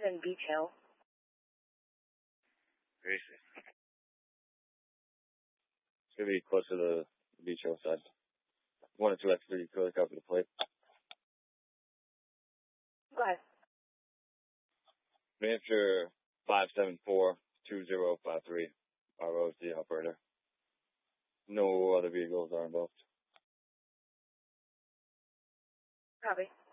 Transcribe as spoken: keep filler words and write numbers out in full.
in Beach Hill. Gracie. It's going to be closer to the Beach Hill side. One or two extra, you could copy the plate. Go ahead. New Hampshire five seven four two zero five three. R O is the operator. No other vehicles are involved. Copy.